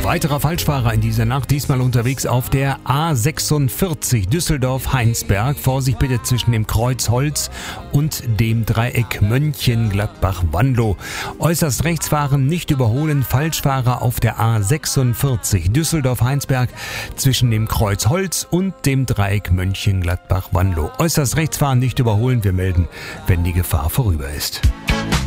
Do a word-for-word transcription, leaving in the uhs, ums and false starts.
Weiterer Falschfahrer in dieser Nacht, diesmal unterwegs auf der A sechsundvierzig Düsseldorf-Heinsberg. Vorsicht bitte zwischen dem Kreuz Holz und dem Dreieck Mönchengladbach-Wanlo. Äußerst rechts fahren, nicht überholen. Falschfahrer auf der A sechsundvierzig Düsseldorf-Heinsberg zwischen dem Kreuz Holz und dem Dreieck Mönchengladbach-Wanlo. Äußerst rechts fahren, nicht überholen. Wir melden, wenn die Gefahr vorüber ist.